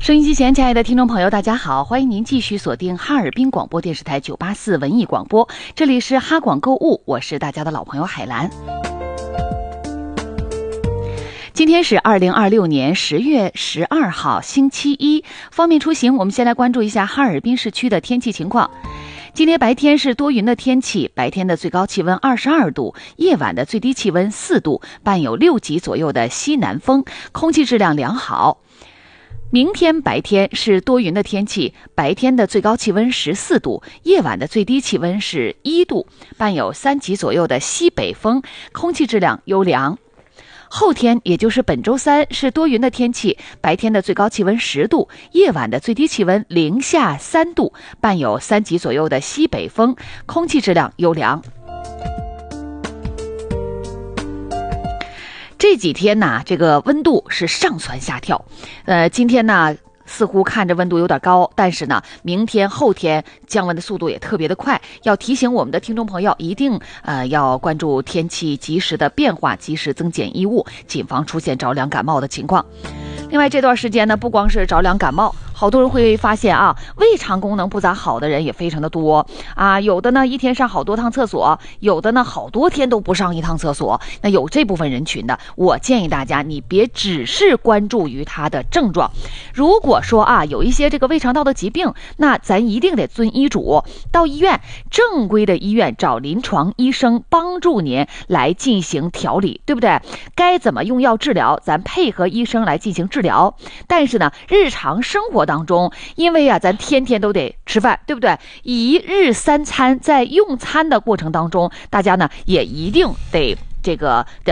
收音机前，亲爱的听众朋友，大家好，欢迎您继续锁定哈尔滨广播电视台984文艺广播，这里是哈广购物，我是大家的老朋友海兰。今天是2026年10月12号，星期一。方便出行，我们先来关注一下哈尔滨市区的天气情况。今天白天是多云的天气，白天的最高气温22度，夜晚的最低气温4度，伴有6级左右的西南风，空气质量良好。明天白天是多云的天气，白天的最高气温14度，夜晚的最低气温是1度，伴有3级左右的西北风，空气质量优良。后天也就是本周三是多云的天气，白天的最高气温10度，夜晚的最低气温零下3度，伴有3级左右的西北风，空气质量优良。这几天呢，这个温度是上蹿下跳，今天呢似乎看着温度有点高，但是呢，明天后天降温的速度也特别的快，要提醒我们的听众朋友一定要关注天气及时的变化，及时增减衣物，谨防出现着凉感冒的情况。另外这段时间呢，不光是着凉感冒，好多人会发现啊，胃肠功能不咋好的人也非常的多啊，有的呢一天上好多趟厕所，有的呢好多天都不上一趟厕所。那有这部分人群的，我建议大家你别只是关注于他的症状，如果说啊有一些这个胃肠道的疾病，那咱一定得遵医嘱，到医院正规的医院找临床医生帮助您来进行调理，对不对？该怎么用药治疗，咱配合医生来进行治疗。但是呢，日常生活当中，因为啊咱天天都得吃饭，对不对？一日3餐，在用餐的过程当中，大家呢也一定得